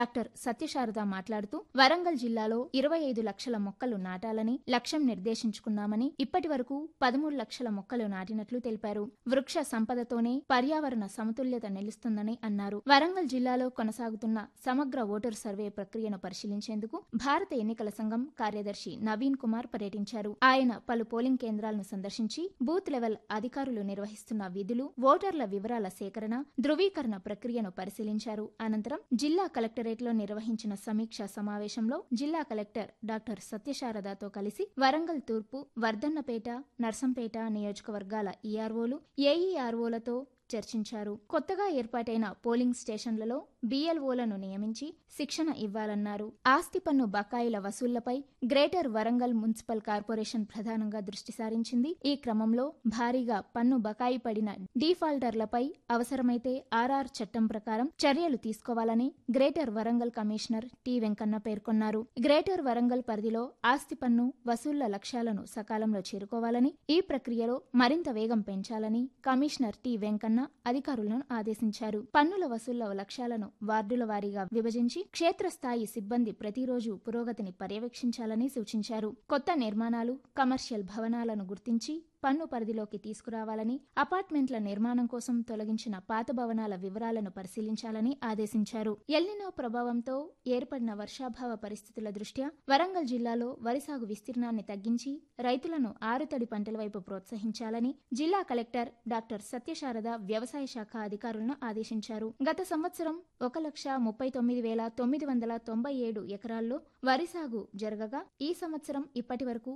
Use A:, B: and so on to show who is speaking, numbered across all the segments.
A: Doctor Satyasarada మాట్లాడుతూ వరంగల్ జిల్లాలో 25 లక్షల మొక్కలు నాటాలని లక్ష్యం నిర్దేశించుకున్నామని ఇప్పటి వరకు 13 లక్షల మొక్కలు నాటినట్లు తెలిపారు. వృక్ష సంపదతోనే పర్యావరణ సమతుల్యత నిలుస్తుందని అన్నారు. వరంగల్ జిల్లాలో కొనసాగుతున్న సమగ్ర ఓటర్ సర్వే ప్రక్రియను పరిశీలించేందుకు భారత ఎన్నికల సంఘం కార్యదర్శి నవీన్ కుమార్ పర్యటించారు. ఆయన పలు పోలింగ్ కేంద్రాలను సందర్శించి బూత్ లెవెల్ అధికారులు నిర్వహిస్తున్న విధులు, ఓటర్ల వివరాల సేకరణ, ధృవీకరణ ప్రక్రియను పరిశీలించారు. అనంతరం జిల్లా కలెక్టరేట్లో నిర్వహించిన సమీక్షా సమావేశంలో జిల్లా కలెక్టర్ డాక్టర్ సత్యశారదతో కలిసి వరంగల్ తూర్పు, వర్ధన్నపేట, నర్సంపేట నియోజకవర్గాల ఈఆర్ఓలు, ఏఈఆర్ఓలతో చర్చించారు. కొత్తగా ఏర్పాటైన పోలింగ్ స్టేషన్లలో బీఎల్ఓలను నియమించి శిక్షణ ఇవ్వాలన్నారు. ఆస్తి పన్ను బకాయిల వసూళ్లపై గ్రేటర్ వరంగల్ మున్సిపల్ కార్పొరేషన్ ప్రధానంగా దృష్టి సారించింది. ఈ క్రమంలో భారీగా పన్ను బకాయి పడిన డీఫాల్టర్లపై అవసరమైతే ఆర్ఆర్ చట్టం ప్రకారం చర్యలు తీసుకోవాలని greater Warangal commissioner T Venkanna పేర్కొన్నారు. గ్రేటర్ వరంగల్ పరిధిలో ఆస్తి పన్ను వసూళ్ల లక్ష్యాలను సకాలంలో చేరుకోవాలని, ఈ ప్రక్రియలో మరింత వేగం పెంచాలని కమిషనర్ టి వెంకన్న అధికారులను ఆదేశించారు. పన్నుల వసూళ్ల లక్ష్యాలను వార్డుల వారీగా విభజించి క్షేత్రస్థాయి సిబ్బంది ప్రతిరోజు పురోగతిని పర్యవేక్షించాలని సూచించారు. కొత్త నిర్మాణాలు, కమర్షియల్ భవనాలను గుర్తించి పన్ను పరిధిలోకి తీసుకురావాలని, అపార్ట్మెంట్ల నిర్మాణం కోసం తొలగించిన పాత భవనాల వివరాలను పరిశీలించాలని ఆదేశించారు. ఎల్నినో ప్రభావంతో ఏర్పడిన వర్షాభావ పరిస్థితుల దృష్ట్యా వరంగల్ జిల్లాలో వరి సాగు విస్తీర్ణాన్ని తగ్గించి రైతులను ఆరుతడి పంటల వైపు ప్రోత్సహించాలని జిల్లా కలెక్టర్ డాక్టర్ సత్యశారద వ్యవసాయ శాఖ అధికారులను ఆదేశించారు. గత సంవత్సరం 1,39,997 ఎకరాల్లో వరి సాగు జరగగా ఈ సంవత్సరం ఇప్పటి వరకు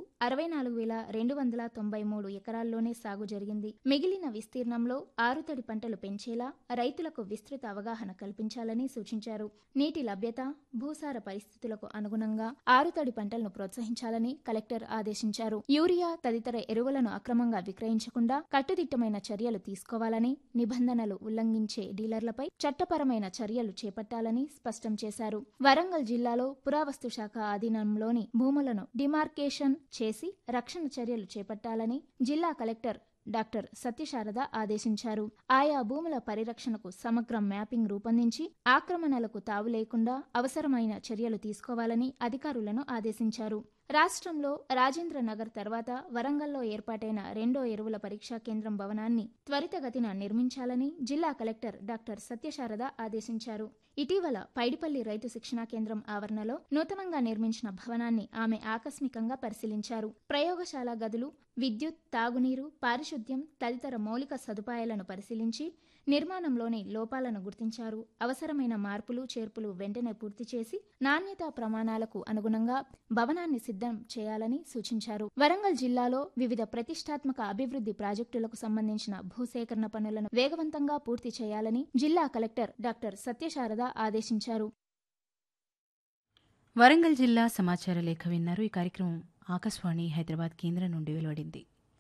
A: 64,293 ఎకరాల్లోనే సాగు జరిగింది. మిగిలిన విస్తీర్ణంలో ఆరుతడి పంటలు పెంచేలా రైతులకు విస్తృత అవగాహన కల్పించాలని సూచించారు. నీటి లభ్యత, భూసార పరిస్థితులకు అనుగుణంగా ఆరుతడి పంటలను ప్రోత్సహించాలని కలెక్టర్ ఆదేశించారు. యూరియా తదితర ఎరువులను అక్రమంగా విక్రయించకుండా కట్టుదిట్టమైన చర్యలు తీసుకోవాలని, నిబంధనలు ఉల్లంఘించే డీలర్లపై చట్టపరమైన చర్యలు చేపట్టాలని స్పష్టం చేశారు. వరంగల్ జిల్లాలో పురావస్తు శాఖ ఆధీనంలోని భూములను డిమార్కేషన్ చేసి రక్షణ చర్యలు చేపట్టాలని జిల్లా కలెక్టర్ డాక్టర్ సత్యశారద ఆదేశించారు. ఆయా భూముల పరిరక్షణకు సమగ్ర మ్యాపింగ్ రూపొందించి ఆక్రమణలకు తావు లేకుండా అవసరమైన చర్యలు తీసుకోవాలని అధికారులను ఆదేశించారు. రాష్ట్రంలో రాజేంద్రనగర్ తర్వాత వరంగల్లో ఏర్పాటైన రెండో ఎరువుల పరీక్షా కేంద్రం భవనాన్ని త్వరితగతిన నిర్మించాలని జిల్లా కలెక్టర్ డాక్టర్ సత్యశారద ఆదేశించారు. ఇటీవల పైడిపల్లి రైతు శిక్షణా కేంద్రం ఆవరణలో నూతనంగా నిర్మించిన భవనాన్ని ఆమె ఆకస్మికంగా పరిశీలించారు. ప్రయోగశాల గదులు, విద్యుత్, తాగునీరు, పారిశుద్ధ్యం తదితర మౌలిక సదుపాయాలను పరిశీలించి నిర్మాణంలోని లోపాలను గుర్తించారు. అవసరమైన మార్పులు, చేర్పులు వెంటనే పూర్తి చేసి నాణ్యతా ప్రమాణాలకు అనుగుణంగా భవనాన్ని సిద్ధం చేయాలని సూచించారు. వరంగల్ జిల్లాలో వివిధ ప్రతిష్టాత్మక అభివృద్ధి ప్రాజెక్టులకు సంబంధించిన భూసేకరణ పనులను వేగవంతంగా పూర్తి చేయాలని జిల్లా కలెక్టర్ డాక్టర్ సత్యశారద ఆదేశించారు.
B: వరంగల్ జిల్లా సమాచార లేఖ విన్నారు. ఈ కార్యక్రమం ఆకాశవాణి హైదరాబాద్ కేంద్రం నుండి వెలువడింది.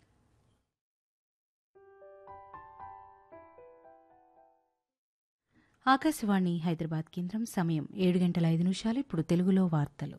B: ఆకాశవాణి హైదరాబాద్ కేంద్రం సమయం 7:05. ఇప్పుడు తెలుగులో వార్తలు.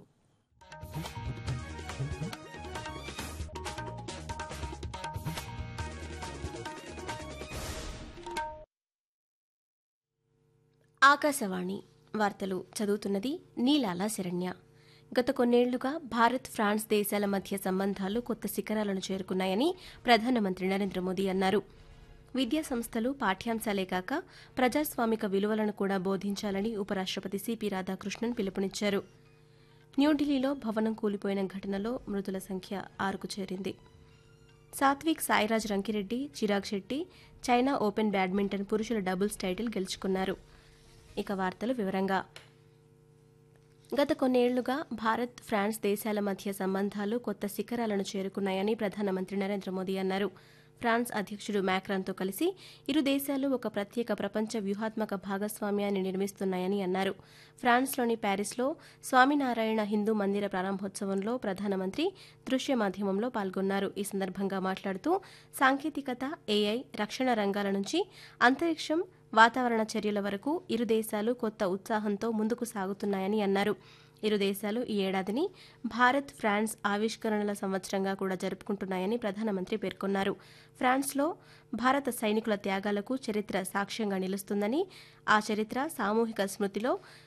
C: ఆకాశవాణి వార్తలు చదువుతున్నది నీలాల శరణ్య. గత కొన్నేళ్లుగా భారత్, ఫ్రాన్స్ దేశాల మధ్య సంబంధాలు కొత్త శిఖరాలను చేరుకున్నాయని ప్రధానమంత్రి నరేంద్ర మోదీ అన్నారు. విద్యా సంస్థలు పాఠ్యాంశాలే కాక ప్రజాస్వామిక విలువలను కూడా బోధించాలని ఉపరాష్ట్రపతి సిపి రాధాకృష్ణన్ పిలుపునిచ్చారు. న్యూఢిల్లీలో భవనం కూలిపోయిన ఘటనలో మృతుల సంఖ్య 6కు చేరింది. Satvik Sairaj Rankireddy, Chirag Shetty China open badminton పురుషుల డబుల్స్ టైటిల్ గెలుచుకున్నారు. ఇక వార్తలు వివరంగా. గత కొన్నేళ్లుగా భారత్, ఫ్రాన్స్ దేశాల మధ్య సంబంధాలు కొత్త శిఖరాలను చేరుకున్నాయని ప్రధానమంత్రి నరేంద్ర మోదీ అన్నారు. ఫ్రాన్స్ అధ్యక్షుడు మ్యాక్రాన్తో కలిసి ఇరు దేశాలు ఒక ప్రత్యేక ప్రపంచ వ్యూహాత్మక భాగస్వామ్యాన్ని నిర్మిస్తున్నాయని అన్నారు. ఫ్రాన్స్లోని ప్యారిస్లో స్వామినారాయణ హిందూ మందిర ప్రారంభోత్సవంలో ప్రధానమంత్రి దృశ్య మాధ్యమంలో పాల్గొన్నారు. ఈ సందర్భంగా మాట్లాడుతూ సాంకేతికత, ఏఐ, రక్షణ రంగాల నుంచి అంతరిక్షం, వాతావరణ చర్యల వరకు ఇరు దేశాలు కొత్త ఉత్సాహంతో ముందుకు సాగుతున్నాయని అన్నారు. ఇరు దేశాలు ఈ ఏడాదిని భారత్, ఫ్రాన్స్ ఆవిష్కరణల సంవత్సరంగా కూడా జరుపుకుంటున్నాయని ప్రధానమంత్రి పేర్కొన్నారు. ఫ్రాన్స్లో భారత సైనికుల త్యాగాలకు చరిత్ర సాక్ష్యంగా నిలుస్తుందని, ఆ చరిత్ర సామూహిక స్మృతిలో